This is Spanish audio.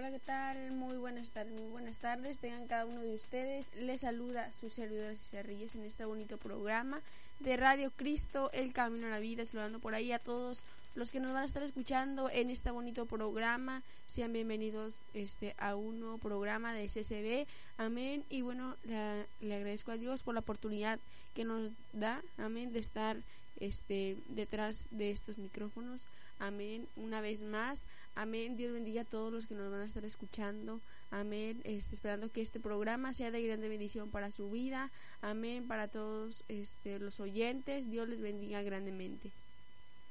Hola, ¿qué tal? Muy buenas tardes, tengan cada uno de ustedes. Les saluda su servidora Cecilia Reyes en este bonito programa de Radio Cristo, El Camino a la Vida, saludando por ahí a todos los que nos van a estar escuchando en este bonito programa. Sean bienvenidos a un nuevo programa de CCB, amén. Y bueno, le agradezco a Dios por la oportunidad que nos da, amén, de estar detrás de estos micrófonos, amén, una vez más, amén. Dios bendiga a todos los que nos van a estar escuchando, amén, esperando que este programa sea de grande bendición para su vida, amén, para todos los oyentes. Dios les bendiga grandemente.